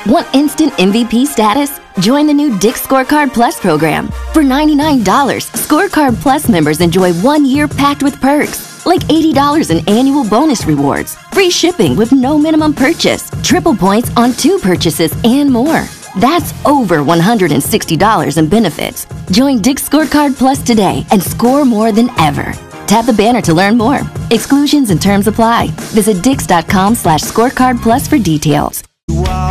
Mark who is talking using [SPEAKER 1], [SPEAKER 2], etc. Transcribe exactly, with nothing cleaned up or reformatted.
[SPEAKER 1] Want instant M V P status? Join the new Dick's Scorecard Plus program. For ninety-nine dollars, Scorecard Plus members enjoy one year packed with perks, like eighty dollars in annual bonus rewards, free shipping with no minimum purchase, triple points on two purchases, and more. That's over one hundred sixty dollars in benefits. Join Dick's Scorecard Plus today and score more than ever. Tap the banner to learn more. Exclusions and terms apply. Visit dix dot com slash scorecard plus for details.
[SPEAKER 2] Wow.